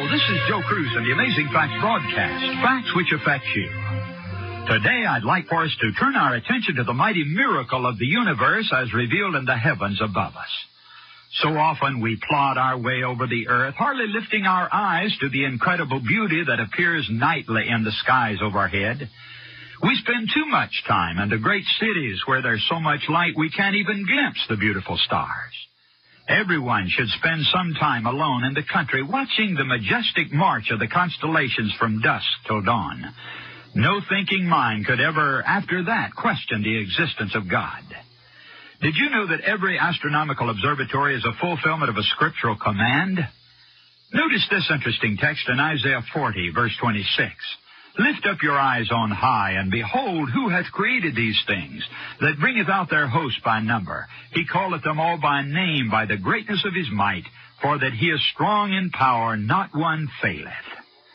this is Joe Cruz and the Amazing Facts broadcast, facts which affect you. Today, I'd like for us to turn our attention to the mighty miracle of the universe as revealed in the heavens above us. So often we plod our way over the earth, hardly lifting our eyes to the incredible beauty that appears nightly in the skies overhead. We spend too much time in the great cities where there's so much light we can't even glimpse the beautiful stars. Everyone should spend some time alone in the country watching the majestic march of the constellations from dusk till dawn. No thinking mind could ever, after that, question the existence of God. Did you know that every astronomical observatory is a fulfillment of a scriptural command? Notice this interesting text in Isaiah 40, verse 26. Lift up your eyes on high, and behold, who hath created these things, that bringeth out their host by number. He calleth them all by name, by the greatness of his might, for that he is strong in power, not one faileth.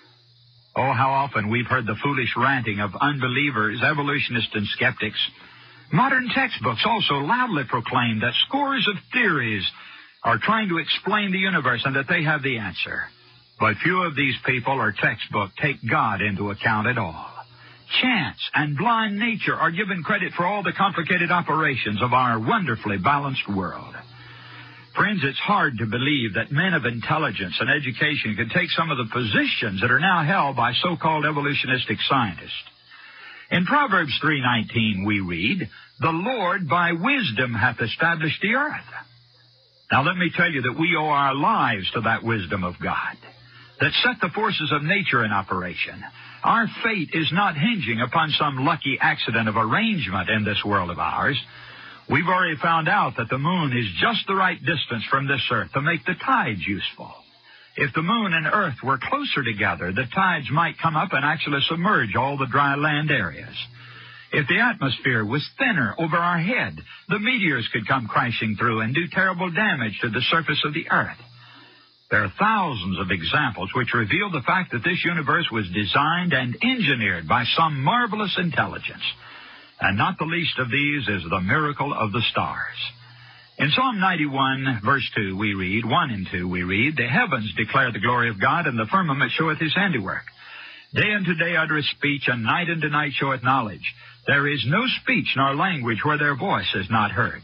Oh, how often we've heard the foolish ranting of unbelievers, evolutionists, and skeptics. Modern textbooks also loudly proclaim that scores of theories are trying to explain the universe and that they have the answer. But few of these people or textbooks take God into account at all. Chance and blind nature are given credit for all the complicated operations of our wonderfully balanced world. Friends, it's hard to believe that men of intelligence and education can take some of the positions that are now held by so-called evolutionistic scientists. In Proverbs 3:19 we read, "The Lord by wisdom hath established the earth." Now let me tell you that we owe our lives to that wisdom of God that set the forces of nature in operation. Our fate is not hinging upon some lucky accident of arrangement in this world of ours. We've already found out that the moon is just the right distance from this earth to make the tides useful. If the moon and earth were closer together, the tides might come up and actually submerge all the dry land areas. If the atmosphere was thinner over our head, the meteors could come crashing through and do terrible damage to the surface of the earth. There are thousands of examples which reveal the fact that this universe was designed and engineered by some marvelous intelligence. And not the least of these is the miracle of the stars. In Psalm 91, verse 2, we read, 1 and 2, we read, "The heavens declare the glory of God, and the firmament showeth his handiwork. Day unto day uttereth speech, and night unto night showeth knowledge. There is no speech nor language where their voice is not heard."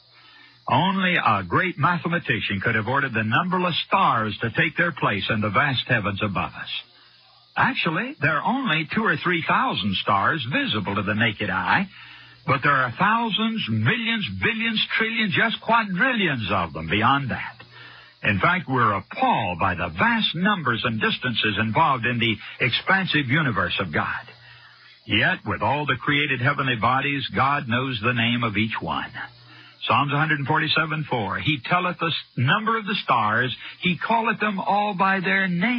Only a great mathematician could have ordered the numberless stars to take their place in the vast heavens above us. Actually, there are only 2,000 or 3,000 stars visible to the naked eye, but there are thousands, millions, billions, trillions, just quadrillions of them beyond that. In fact, we're appalled by the vast numbers and distances involved in the expansive universe of God. Yet, with all the created heavenly bodies, God knows the name of each one. Psalms 147:4, "He telleth the number of the stars, he calleth them all by their name."